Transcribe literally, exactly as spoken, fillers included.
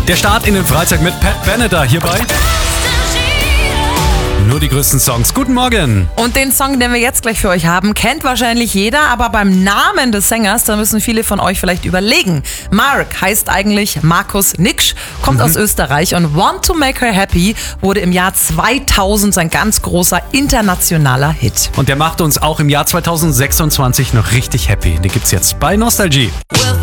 Der Start in den Freitag mit Pat Benatar hierbei. Nur die größten Songs. Guten Morgen. Und den Song, den wir jetzt gleich für euch haben, kennt wahrscheinlich jeder, aber beim Namen des Sängers, da müssen viele von euch vielleicht überlegen. Mark heißt eigentlich Markus Niksch, kommt mhm. aus Österreich und Want to Make Her Happy wurde im Jahr zweitausend sein ganz großer internationaler Hit. Und der macht uns auch im Jahr zweitausendsechsundzwanzig noch richtig happy. Den gibt's jetzt bei Nostalgie. Well,